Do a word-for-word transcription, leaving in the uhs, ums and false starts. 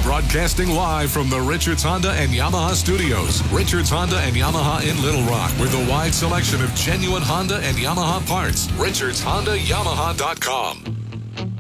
Broadcasting live from the Richards Honda and Yamaha studios. Richards Honda and Yamaha in Little Rock with a wide selection of genuine Honda and Yamaha parts. Richards Honda Yamaha dot com.